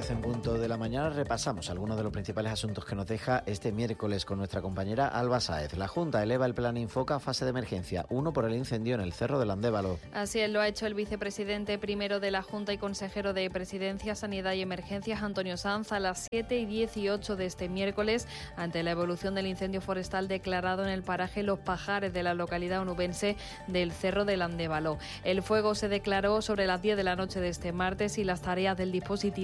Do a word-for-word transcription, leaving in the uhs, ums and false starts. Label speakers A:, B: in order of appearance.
A: diez en punto de la mañana repasamos algunos de los principales asuntos que nos deja este miércoles con nuestra compañera Alba Sáez. La Junta eleva el plan Infoca a fase de emergencia uno por el incendio en el Cerro del Andévalo.
B: Así es, lo ha hecho el vicepresidente primero de la Junta y consejero de Presidencia, Sanidad y Emergencias, Antonio Sanz, a las siete y dieciocho de este miércoles, ante la evolución del incendio forestal declarado en el paraje Los Pajares de la localidad onubense del Cerro del Andévalo. El fuego se declaró sobre las diez de la noche de este martes y las tareas del dispositivo